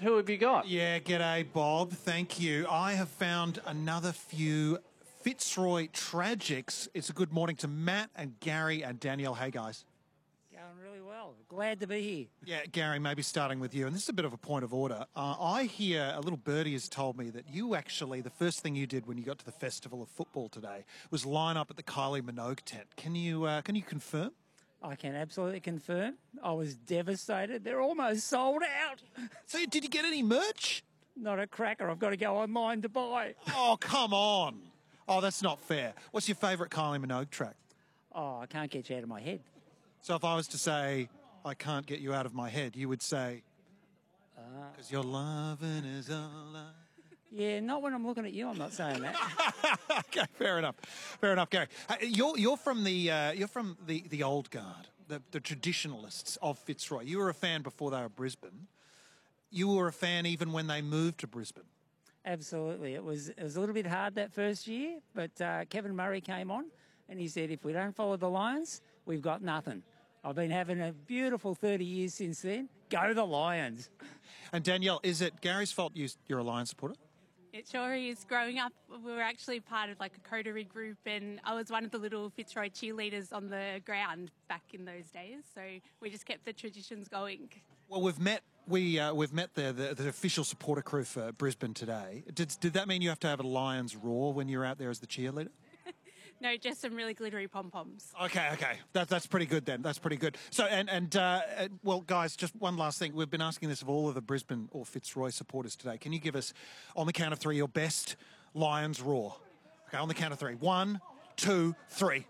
Who have you got? Yeah, g'day, Bob. Thank you. I have found another few Fitzroy tragics. It's a good morning to Matt and Gary and Danielle. Hey, guys. Going really well. Glad to be here. Yeah, Gary, maybe starting with you. And this is a bit of a point of order. I hear a little birdie has told me that you actually, the first thing you did when you got to the Festival of Football today was line up at the Kylie Minogue tent. Can you confirm? I can absolutely confirm. I was devastated. They're almost sold out. So did you get any merch? Not a cracker. I've got to go online to buy. Oh, come on. Oh, that's not fair. What's your favourite Kylie Minogue track? Oh, I can't get you out of my head. So if I was to say, I can't get you out of my head, you would say, because your loving is all I... Yeah, not when I'm looking at you. I'm not saying that. Okay, fair enough. Fair enough, Gary. You're from the old guard, the traditionalists of Fitzroy. You were a fan before they were Brisbane. You were a fan even when they moved to Brisbane. Absolutely. It was a little bit hard that first year, but Kevin Murray came on and he said, if we don't follow the Lions, we've got nothing. I've been having a beautiful 30 years since then. Go the Lions. And Danielle, is it Gary's fault you're a Lions supporter? It sure is. Growing up, we were actually part of like a coterie group, and I was one of the little Fitzroy cheerleaders on the ground back in those days. So we just kept the traditions going. Well, we've met the official supporter crew for Brisbane today. Did that mean you have to have a Lions roar when you're out there as the cheerleader? No, just some really glittery pom-poms. Okay. That's pretty good then. That's pretty good. So, well, guys, just one last thing. We've been asking this of all of the Brisbane or Fitzroy supporters today. Can you give us, on the count of three, your best Lions roar? Okay, on the count of three. 1, 2, 3.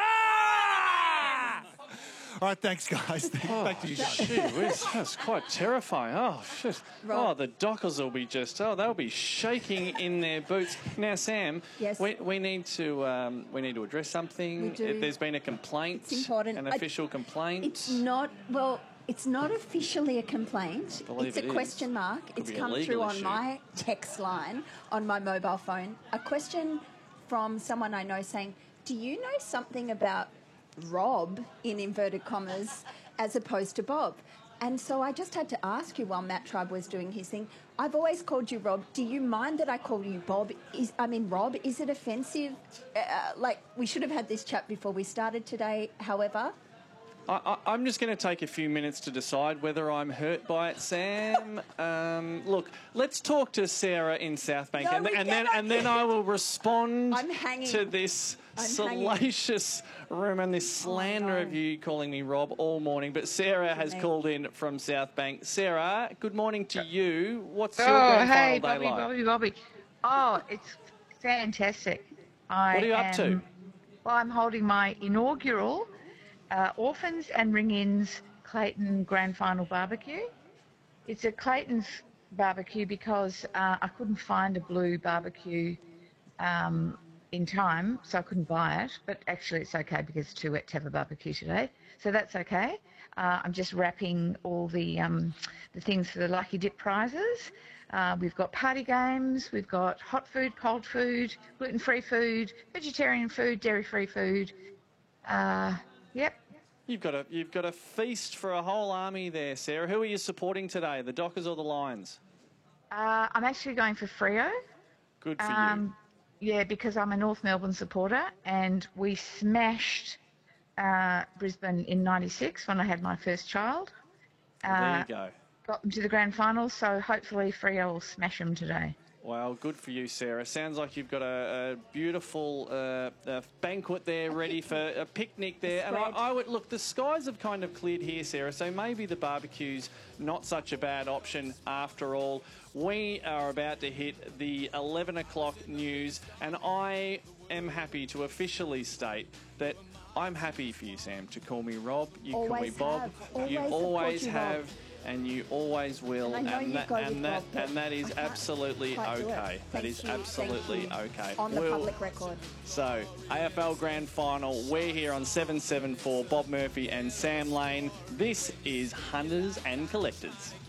All right, thanks, guys. Back to you guys. Gee whiz, that's quite terrifying. Oh, shit. Oh, the Dockers will be they'll be shaking in their boots. Now, Sam, yes. we need to address something. We do. There's been a complaint. It's important. An official complaint. It's not officially a complaint. It's a question mark. It's come through on my text line on my mobile phone. A question from someone I know saying, do you know something about Rob, in inverted commas, as opposed to Bob? And so I just had to ask you while Matt Tribe was doing his thing, I've always called you Rob. Do you mind that I call you Rob? Is it offensive? We should have had this chat before we started today, however. I'm just going to take a few minutes to decide whether I'm hurt by it, Sam. Look, let's talk to Sarah in South Bank, and then I will respond to this salacious rumour and this slander of you calling me Rob all morning. But Sarah has called in from South Bank. Sarah, good morning to you. What's your grand final day like? Bobby. Oh, it's fantastic. What are you up to? Well, I'm holding my inaugural Orphans and Ring-Ins Clayton Grand Final Barbecue. It's a Clayton's barbecue because I couldn't find a blue barbecue in time, so I couldn't buy it. But actually it's okay because it's too wet to have a barbecue today, so that's okay. I'm just wrapping all the things for the Lucky Dip prizes. We've got party games, we've got hot food, cold food, gluten-free food, vegetarian food, dairy-free food. Yep. You've got a feast for a whole army there, Sarah. Who are you supporting today, the Dockers or the Lions? I'm actually going for Freo. Good for you. Yeah, because I'm a North Melbourne supporter, and we smashed Brisbane in '96 when I had my first child. There you go. Got them to the grand final, so hopefully Freo will smash them today. Well, good for you, Sarah. Sounds like you've got a beautiful banquet there ready for a picnic there. And I would look, the skies have kind of cleared here, Sarah, so maybe the barbecue's not such a bad option after all. We are about to hit the 11 o'clock news, and I am happy to officially state that I'm happy for you, Sam, to call me Rob. You call me Bob. You always have. And you always will, and that is absolutely okay. That is absolutely okay. On the public record. So, AFL Grand Final, we're here on 774, Bob Murphy and Sam Lane. This is Hunters and Collectors.